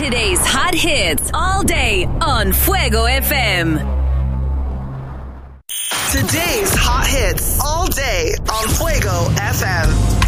Today's hot hits all day on Fuego FM. Today's hot hits all day on Fuego FM.